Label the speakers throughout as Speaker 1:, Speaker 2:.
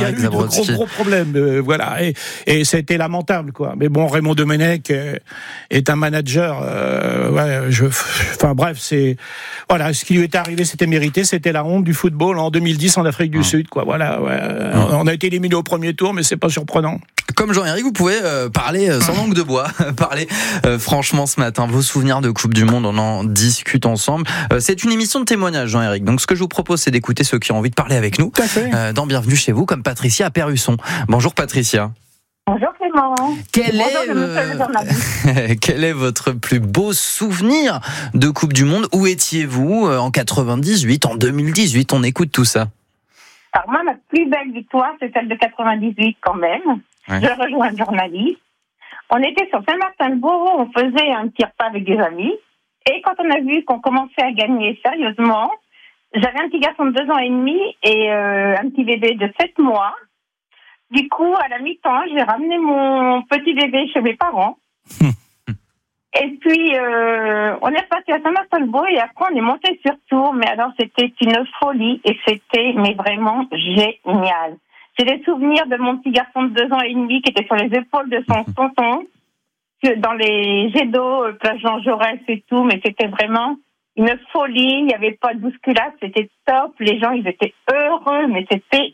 Speaker 1: y a eu de gros problèmes, voilà. Et c'était lamentable, quoi. Mais bon, Raymond Domenech est un manager. Enfin bref, voilà, ce qui lui est arrivé, c'était mérité. C'était la honte du football en 2010 en Afrique du Sud, quoi. Voilà. Ouais. On a été éliminé au premier tour, mais c'est pas surprenant.
Speaker 2: Comme Jean-Éric, vous pouvez parler sans langue de bois, parler franchement ce matin. Vos souvenirs de Coupe du Monde, on en discute ensemble. C'est une émission de témoignage, Jean-Éric. Donc ce que je vous propose, c'est d'écouter ceux qui ont envie de parler avec nous. Dans Bienvenue chez vous, comme Patricia à Perrusson. Bonjour Patricia.
Speaker 3: Bonjour Clément.
Speaker 2: Quel est votre plus beau souvenir de Coupe du Monde? Où étiez-vous en 98, en 2018? On écoute tout ça.
Speaker 3: Alors moi, ma plus belle victoire, c'est celle de 98 quand même. Ouais. Je rejoins un journaliste. On était sur Saint-Martin-de-Beauvau, on faisait un petit repas avec des amis. Et quand on a vu qu'on commençait à gagner sérieusement, j'avais un petit garçon de 2 ans et demi et un petit bébé de 7 mois. Du coup, à la mi-temps, j'ai ramené mon petit bébé chez mes parents. Et puis, on est reparti à Saint-Martin-de-Beauvau et après, on est monté sur Tours. Mais alors, c'était une folie et c'était vraiment génial. J'ai des souvenirs de mon petit garçon de 2 ans et demi qui était sur les épaules de son tonton, dans les jets d'eau, place Jean Jaurès et tout, mais c'était vraiment une folie. Il n'y avait pas de bousculade, c'était top. Les gens, ils étaient heureux, mais c'était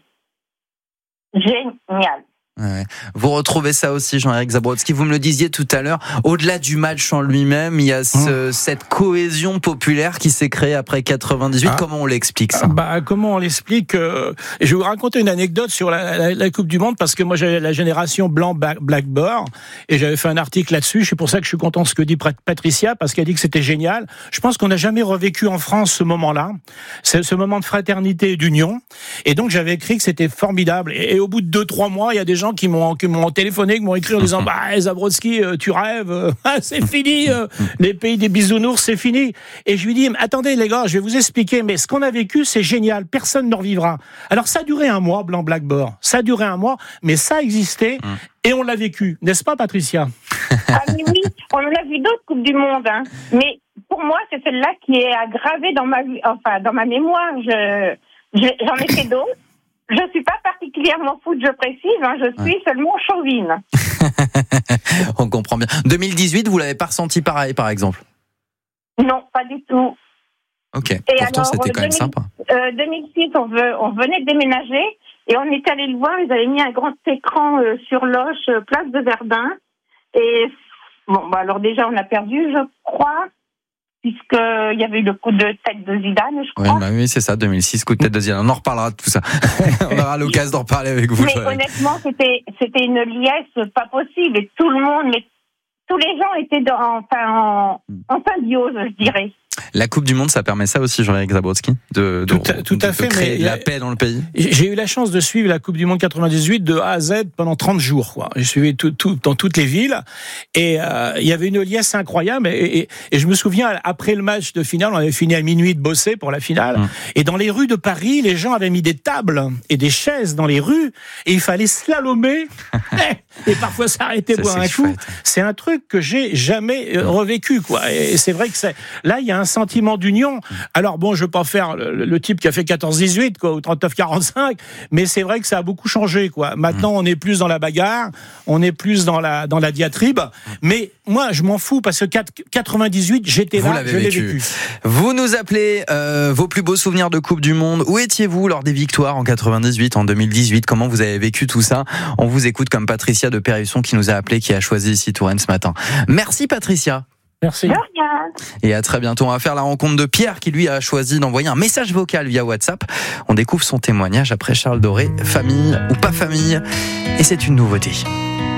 Speaker 3: génial.
Speaker 2: Ouais. Vous retrouvez ça aussi, Jean-Éric Zabrodsky. Vous me le disiez tout à l'heure. Au-delà du match en lui-même, il y a cette cohésion populaire qui s'est créée après 98. Comment on l'explique ça?
Speaker 1: Comment on l'explique Je vais vous raconter une anecdote sur la Coupe du Monde parce que moi j'avais la génération blanc-black-beurre et j'avais fait un article là-dessus. C'est pour ça que je suis content de ce que dit Patricia parce qu'elle dit que c'était génial. Je pense qu'on n'a jamais revécu en France ce moment-là, ce moment de fraternité et d'union. Et donc j'avais écrit que c'était formidable. Et au bout de 2-3 mois, il y a des gens qui m'ont téléphoné, qui m'ont écrit en disant Zabrodsky, tu rêves, c'est fini, les pays des bisounours, c'est fini. Et je lui dis attendez les gars, je vais vous expliquer, mais ce qu'on a vécu, c'est génial, personne ne revivra. Alors ça a duré 1 mois, blanc-black-beurre, ça a duré 1 mois, mais ça existait et on l'a vécu, n'est-ce pas Patricia?
Speaker 3: Mais oui, on en a vu d'autres Coupes du Monde, hein. Mais pour moi, c'est celle-là qui est aggravée dans ma mémoire. J'en ai fait d'autres. Je suis pas particulièrement foot, je précise, je suis seulement chauvine.
Speaker 2: On comprend bien. 2018, vous l'avez pas ressenti pareil, par exemple?
Speaker 3: Non, pas du tout.
Speaker 2: Ok.
Speaker 3: Et
Speaker 2: pourtant,
Speaker 3: alors,
Speaker 2: c'était quand même sympa.
Speaker 3: 2006, on venait de déménager et on est allé le voir. Ils avaient mis un grand écran sur Loche, place de Verdun. Et alors déjà, on a perdu, je crois. Puisqu'il y avait eu le coup de tête de Zidane, je crois.
Speaker 2: Oui, c'est ça, 2006, coup de tête de Zidane. On en reparlera de tout ça. On aura l'occasion d'en reparler avec vous.
Speaker 3: Mais honnêtement, c'était une liesse pas possible. Et tout le monde, tous les gens étaient en symbiose, je dirais.
Speaker 2: La Coupe du Monde, ça permet ça aussi, Jean-Éric Zabrodsky,
Speaker 1: tout à fait,
Speaker 2: créer la paix dans le pays.
Speaker 1: J'ai eu la chance de suivre la Coupe du Monde 98 de A à Z pendant 30 jours. Quoi. J'ai suivi dans toutes les villes et il y avait une liesse incroyable. Et je me souviens, après le match de finale, on avait fini à minuit de bosser pour la finale. Et dans les rues de Paris, les gens avaient mis des tables et des chaises dans les rues et il fallait slalomer et parfois s'arrêter boire un coup. C'est un truc que j'ai jamais revécu. Quoi. Et c'est vrai que là, il y a un sentiment d'union. Alors bon, je veux pas faire le type qui a fait 14-18 quoi, ou 39-45, mais c'est vrai que ça a beaucoup changé quoi. Maintenant, on est plus dans la bagarre, on est plus dans la diatribe, mais moi je m'en fous parce que 98, j'étais là, je l'ai vécu.
Speaker 2: Vous nous appelez vos plus beaux souvenirs de Coupe du Monde. Où étiez-vous lors des victoires en 98, en 2018? Comment vous avez vécu tout ça? On vous écoute comme Patricia de Perrusson qui nous a appelé, qui a choisi ici Touraine ce matin. Merci Patricia.
Speaker 1: Merci.
Speaker 2: Et à très bientôt. On va faire la rencontre de Pierre qui lui a choisi d'envoyer un message vocal via WhatsApp. On découvre son témoignage après Charles Doré. Famille ou pas famille? Et c'est une nouveauté.